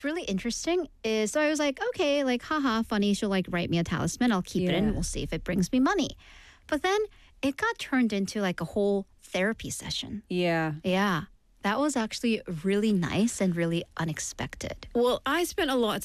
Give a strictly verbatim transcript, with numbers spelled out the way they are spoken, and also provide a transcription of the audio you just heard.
really interesting is, so I was like, okay, like, haha, funny. She'll like write me a talisman. I'll keep it in. Yeah. We'll see if it brings me money. But then it got turned into like a whole therapy session. Yeah. Yeah. That was actually really nice and really unexpected. Well, I spent a lot of